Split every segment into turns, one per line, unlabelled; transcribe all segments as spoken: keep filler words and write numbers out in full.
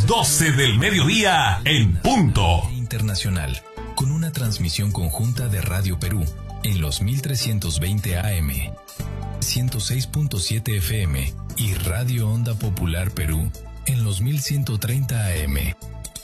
Las doce del mediodía en punto.
Internacional, con una transmisión conjunta de Radio Perú en los mil trescientos veinte A M, ciento seis punto siete F M y Radio Onda Popular Perú en los mil ciento treinta A M.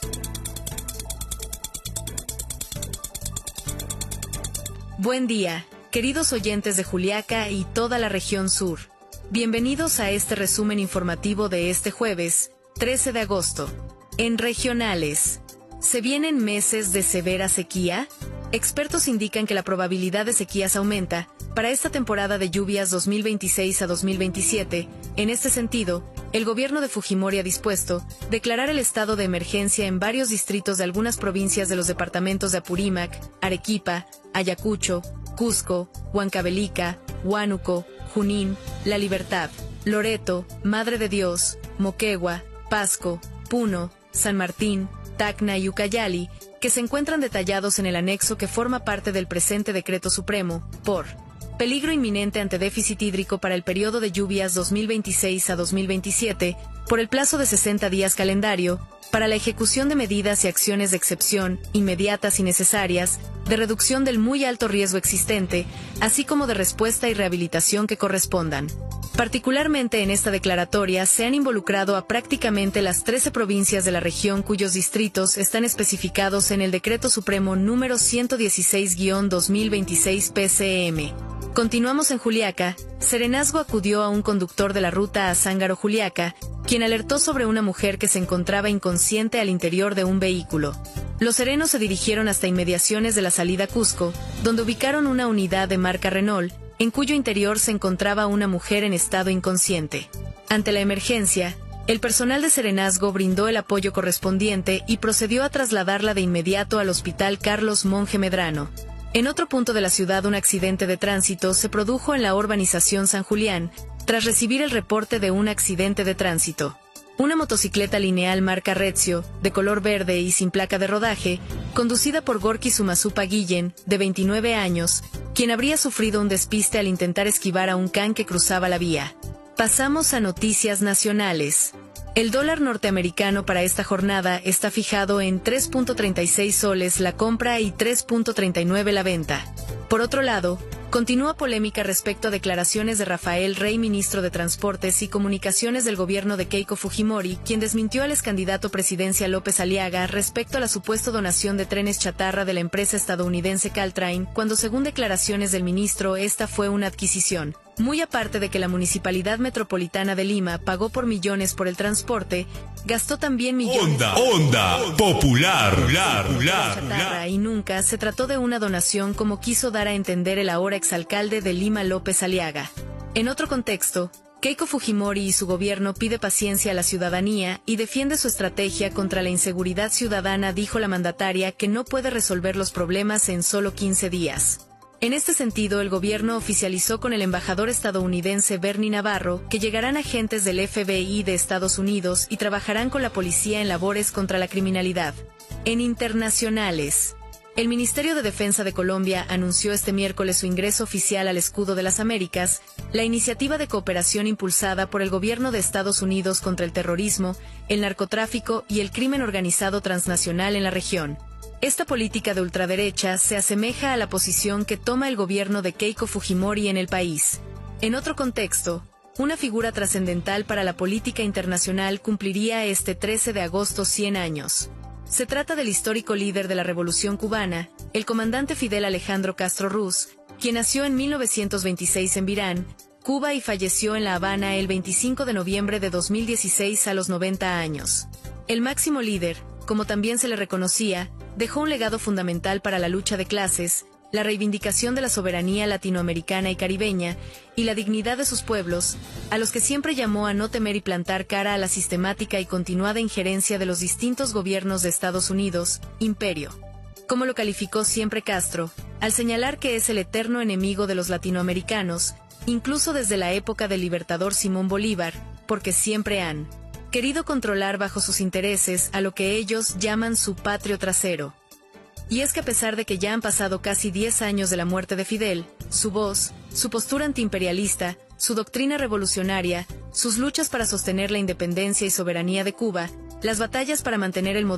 Buen día, queridos oyentes de Juliaca y toda la región sur. Bienvenidos a este resumen informativo de este jueves, trece de agosto. En regionales, ¿se vienen meses de severa sequía? Expertos indican que la probabilidad de sequías aumenta para esta temporada de lluvias dos mil veintiséis a dos mil veintisiete. En este sentido, el gobierno de Fujimori ha dispuesto declarar el estado de emergencia en varios distritos de algunas provincias de los departamentos de Apurímac, Arequipa, Ayacucho, Cusco, Huancavelica, Huánuco, Junín, La Libertad, Loreto, Madre de Dios, Moquegua, Pasco, Puno, San Martín, Tacna y Ucayali, que se encuentran detallados en el anexo que forma parte del presente decreto supremo, por peligro inminente ante déficit hídrico para el periodo de lluvias dos mil veintiséis a dos mil veintisiete, por el plazo de sesenta días calendario, para la ejecución de medidas y acciones de excepción, inmediatas y necesarias, de reducción del muy alto riesgo existente, así como de respuesta y rehabilitación que correspondan. Particularmente en esta declaratoria se han involucrado a prácticamente las trece provincias de la región cuyos distritos están especificados en el Decreto Supremo número ciento dieciséis guión dos mil veintiséis P C M. Continuamos en Juliaca. Serenazgo acudió a un conductor de la ruta Azángaro-Juliaca, quien alertó sobre una mujer que se encontraba inconsciente al interior de un vehículo. Los serenos se dirigieron hasta inmediaciones de la salida Cusco, donde ubicaron una unidad de marca Renault, en cuyo interior se encontraba una mujer en estado inconsciente. Ante la emergencia, el personal de Serenazgo brindó el apoyo correspondiente y procedió a trasladarla de inmediato al Hospital Carlos Monge Medrano. En otro punto de la ciudad, un accidente de tránsito se produjo en la urbanización San Julián, tras recibir el reporte de un accidente de tránsito. Una motocicleta lineal marca Rezio, de color verde y sin placa de rodaje, conducida por Gorky Sumazupa Guillen, de veintinueve años, quien habría sufrido un despiste al intentar esquivar a un can que cruzaba la vía. Pasamos a noticias nacionales. El dólar norteamericano para esta jornada está fijado en tres punto treinta y seis soles la compra y tres punto treinta y nueve la venta. Por otro lado, continúa polémica respecto a declaraciones de Rafael Rey, ministro de Transportes y Comunicaciones del gobierno de Keiko Fujimori, quien desmintió al excandidato presidencial López Aliaga respecto a la supuesta donación de trenes chatarra de la empresa estadounidense Caltrain, cuando según declaraciones del ministro esta fue una adquisición. Muy aparte de que la Municipalidad Metropolitana de Lima pagó por millones por el transporte, gastó también millones...
Onda, onda, popular, popular, popular,
chatarra, y nunca se trató de una donación como quiso dar a entender el ahora exalcalde de Lima López Aliaga. En otro contexto, Keiko Fujimori y su gobierno pide paciencia a la ciudadanía y defiende su estrategia contra la inseguridad ciudadana. Dijo la mandataria que no puede resolver los problemas en solo quince días. En este sentido, el gobierno oficializó con el embajador estadounidense Bernie Navarro que llegarán agentes del F B I de Estados Unidos y trabajarán con la policía en labores contra la criminalidad. En internacionales, el Ministerio de Defensa de Colombia anunció este miércoles su ingreso oficial al Escudo de las Américas, la iniciativa de cooperación impulsada por el gobierno de Estados Unidos contra el terrorismo, el narcotráfico y el crimen organizado transnacional en la región. Esta política de ultraderecha se asemeja a la posición que toma el gobierno de Keiko Fujimori en el país. En otro contexto, una figura trascendental para la política internacional cumpliría este trece de agosto cien años. Se trata del histórico líder de la Revolución Cubana, el comandante Fidel Alejandro Castro Ruz, quien nació en mil novecientos veintiséis en Virán, Cuba y falleció en La Habana el veinticinco de noviembre de dos mil dieciséis a los noventa años. El máximo líder, como también se le reconocía, dejó un legado fundamental para la lucha de clases, la reivindicación de la soberanía latinoamericana y caribeña, y la dignidad de sus pueblos, a los que siempre llamó a no temer y plantar cara a la sistemática y continuada injerencia de los distintos gobiernos de Estados Unidos, imperio. Como lo calificó siempre Castro, al señalar que es el eterno enemigo de los latinoamericanos, incluso desde la época del libertador Simón Bolívar, porque siempre han querido controlar bajo sus intereses a lo que ellos llaman su patrio trasero. Y es que a pesar de que ya han pasado casi diez años de la muerte de Fidel, su voz, su postura antiimperialista, su doctrina revolucionaria, sus luchas para sostener la independencia y soberanía de Cuba, Las batallas para mantener el